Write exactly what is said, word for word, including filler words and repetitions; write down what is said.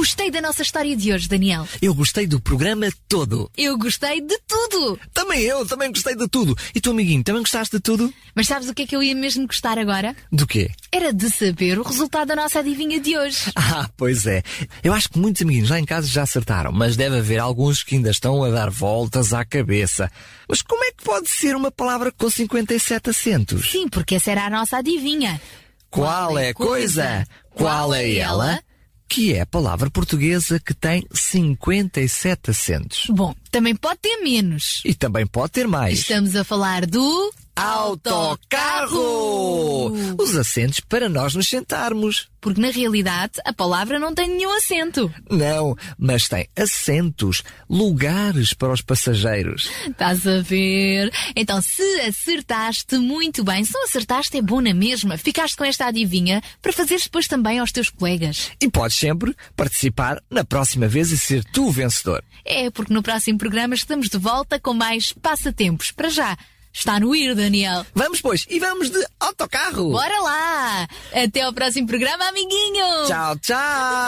Gostei da nossa história de hoje, Daniel. Eu gostei do programa todo. Eu gostei de tudo. Também eu, também gostei de tudo. E tu, amiguinho, também gostaste de tudo? Mas sabes o que é que eu ia mesmo gostar agora? Do quê? Era de saber o resultado da nossa adivinha de hoje. Ah, pois é. Eu acho que muitos amiguinhos lá em casa já acertaram, mas deve haver alguns que ainda estão a dar voltas à cabeça. Mas como é que pode ser uma palavra com cinquenta e sete acentos? Sim, porque essa era a nossa adivinha. Qual é a coisa? Qual é ela? Que é a palavra portuguesa que tem cinquenta e sete acentos. Bom, também pode ter menos. E também pode ter mais. Estamos a falar do... autocarro! Os assentos para nós nos sentarmos. Porque na realidade a palavra não tem nenhum acento. Não, mas tem assentos, lugares para os passageiros. Estás a ver? Então se acertaste, muito bem. Se não acertaste, é bom na mesma. Ficaste com esta adivinha para fazeres depois também aos teus colegas. E podes sempre participar na próxima vez e ser tu o vencedor. É, porque no próximo programa estamos de volta com mais passatempos. Para já, está no ir, Daniel. Vamos, pois, e vamos de autocarro. Bora lá! Até ao próximo programa, amiguinho! Tchau, tchau!